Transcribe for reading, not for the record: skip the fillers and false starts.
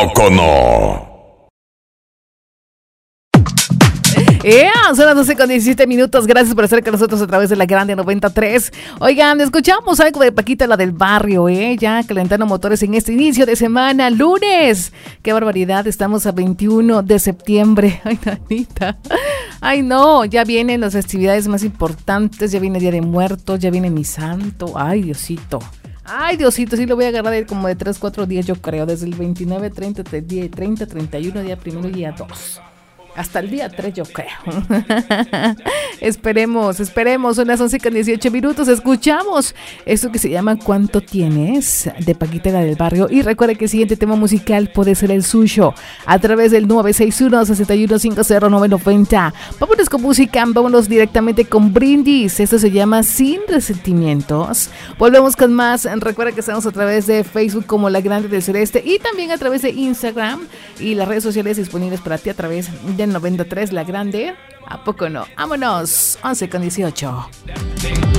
poco no? Son las 12:17. Gracias por estar con nosotros a través de la Grande 93. Oigan, escuchamos algo de Paquita, la del barrio, ya calentando motores en este inicio de semana, lunes. Qué barbaridad, estamos a 21 de septiembre. Ay, Anita. Ay, no, ya vienen las festividades más importantes, ya viene Día de Muertos, ya viene mi santo. Ay, Diosito. Ay, Diosito, sí lo voy a agarrar como de 3, 4 días, yo creo, desde el 29, 30, 31, día primero y día 2. Hasta el día 3, yo creo. Esperemos. Son las 11:18. Escuchamos esto que se llama ¿Cuánto tienes? De Paquita del Barrio. Y recuerda que el siguiente tema musical puede ser el suyo a través del 961-6150-990. Vámonos con música, vámonos directamente con Brindis. Esto se llama Sin Resentimientos. Volvemos con más. Recuerda que estamos a través de Facebook como La Grande del Sureste y también a través de Instagram y las redes sociales disponibles para ti a través de 93 La Grande. ¿A poco no? Vámonos. 11:18.